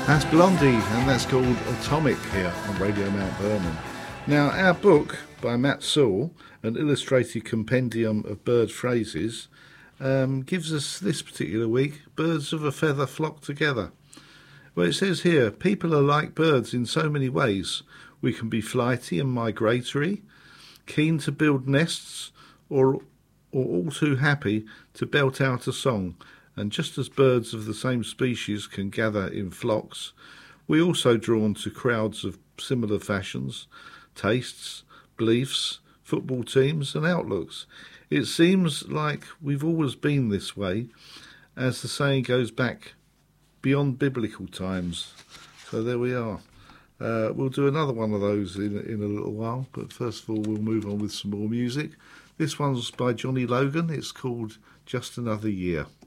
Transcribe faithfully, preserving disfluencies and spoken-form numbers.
That's Blondie, and that's called Atomic here on Radio Mount Vernon. Now, our book by Matt Sewell, an illustrated compendium of bird phrases, um, gives us this particular week, birds of a feather flock together. Well, it says here, people are like birds in so many ways. We can be flighty and migratory, keen to build nests, or, or all too happy to belt out a song. And just as birds of the same species can gather in flocks, we also drawn to crowds of similar fashions, tastes, beliefs, football teams and outlooks. It seems like we've always been this way, as the saying goes back beyond biblical times. So there we are. Uh, we'll do another one of those in, in a little while, but first of all we'll move on with some more music. This one's by Johnny Logan. It's called Just Another Year.